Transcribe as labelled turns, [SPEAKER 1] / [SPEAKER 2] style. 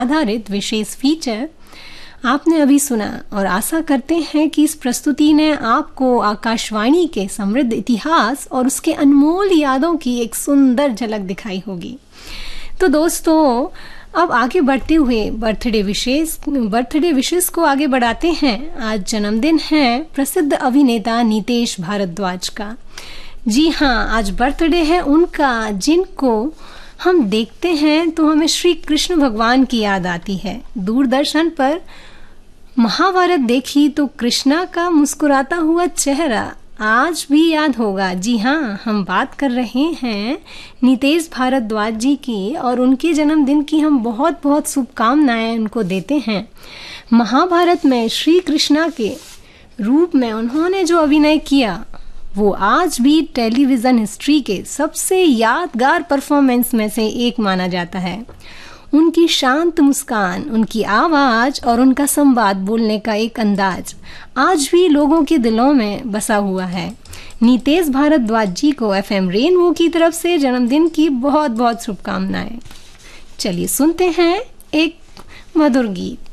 [SPEAKER 1] आधारित विशेष फीचर आपने अभी सुना और आशा करते हैं कि इस प्रस्तुति ने आपको आकाशवाणी के समृद्ध इतिहास और उसके अनमोल यादों की एक सुंदर झलक दिखाई होगी। तो दोस्तों, अब आगे बढ़ते हुए बर्थडे विशेष को आगे बढ़ाते हैं। आज जन्मदिन है प्रसिद्ध अभिनेता नीतेश भारद्वाज का। जी हाँ, आज बर्थडे है उनका, जिनको हम देखते हैं तो हमें श्री कृष्ण भगवान की याद आती है। दूरदर्शन पर महाभारत देखी तो कृष्णा का मुस्कुराता हुआ चेहरा आज भी याद होगा। जी हाँ, हम बात कर रहे हैं नीतेश भारद्वाज जी की और उनके जन्मदिन की हम बहुत बहुत शुभकामनाएं उनको देते हैं। महाभारत में श्री कृष्णा के रूप में उन्होंने जो अभिनय किया वो आज भी टेलीविज़न हिस्ट्री के सबसे यादगार परफॉर्मेंस में से एक माना जाता है। उनकी शांत मुस्कान, उनकी आवाज़ और उनका संवाद बोलने का एक अंदाज आज भी लोगों के दिलों में बसा हुआ है। नीतेश भारद्वाज जी को FM रेनबो की तरफ से जन्मदिन की बहुत बहुत शुभकामनाएं। चलिए सुनते हैं एक मधुर गीत।